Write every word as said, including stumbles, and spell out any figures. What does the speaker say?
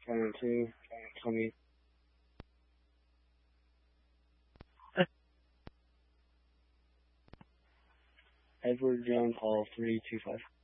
five one two, twenty. Edward John Paul three two five.